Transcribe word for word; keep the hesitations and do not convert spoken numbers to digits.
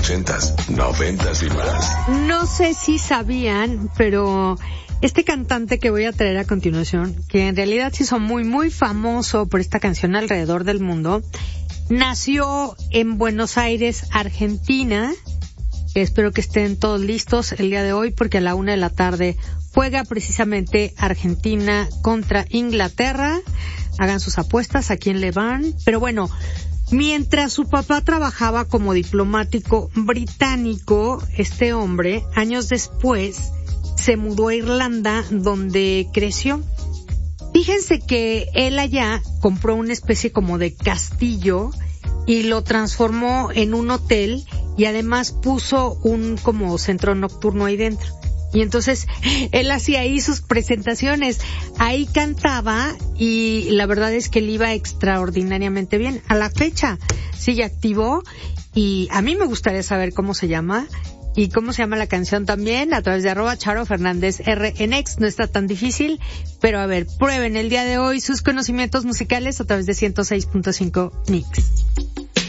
ochentas, noventas y más. No sé si sabían, pero este cantante que voy a traer a continuación, que en realidad se hizo muy, muy famoso por esta canción alrededor del mundo, nació en Buenos Aires, Argentina. Espero que estén todos listos el día de hoy porque a la una de la tarde juega precisamente Argentina contra Inglaterra. Hagan sus apuestas a quién le van. Pero bueno, mientras su papá trabajaba como diplomático británico, este hombre, años después, se mudó a Irlanda, donde creció. Fíjense que él allá compró una especie como de castillo y lo transformó en un hotel y además puso un como centro nocturno ahí dentro. Y entonces él hacía ahí sus presentaciones, ahí cantaba y la verdad es que él iba extraordinariamente bien. A la fecha sigue activo y a mí me gustaría saber cómo se llama y cómo se llama la canción también a través de arroba Charo Fernández R en X. No está tan difícil, pero a ver, prueben el día de hoy sus conocimientos musicales a través de ciento seis punto cinco Mix.